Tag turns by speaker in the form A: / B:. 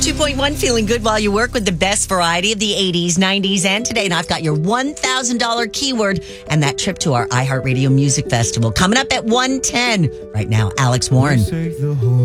A: 102.1, feeling good while you work with the best variety of the 80s, 90s, and today. And I've got your $1,000 keyword and that trip to our iHeartRadio Music Festival coming up at 1:10. Right now, Alex Warren.